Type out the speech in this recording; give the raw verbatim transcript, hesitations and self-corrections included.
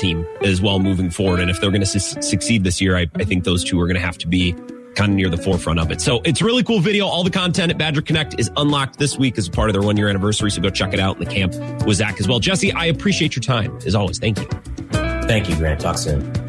team as well moving forward. And if they're going to su- succeed this year, I, I think those two are going to have to be kind of near the forefront of it. So it's a really cool video. All the content at Badger Connect is unlocked this week as a part of their one year anniversary. So go check it out in the camp with Zach as well. Jesse, I appreciate your time as always. Thank you. Thank you, Grant. Talk soon.